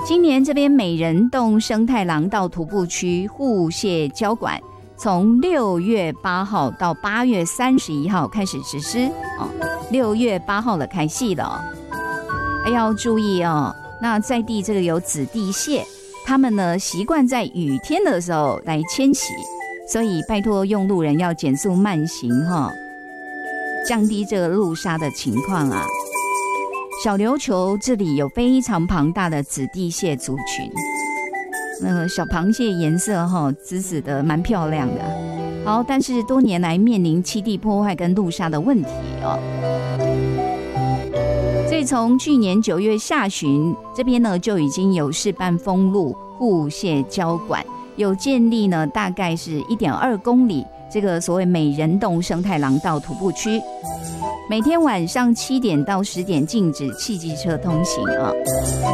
今年这边美人洞生态廊道徒步区护蟹交管，从6月8号到8月31号开始实施6月8号了开戏了要注意那在地这个有子弟蟹，他们呢习惯在雨天的时候来迁徙，所以拜托用路人要减速慢行降低这个路杀的情况啊。小琉球这里有非常庞大的子弟蟹族群，那个小螃蟹颜色紫紫的，蛮漂亮的。好，但是多年来面临栖地破坏跟路杀的问题所以从去年9月下旬，这边呢就已经有示范封路护蟹交管，有建立呢大概是1.2公里这个所谓美人洞生态廊道徒步区，每天晚上7点到10点禁止汽机车通行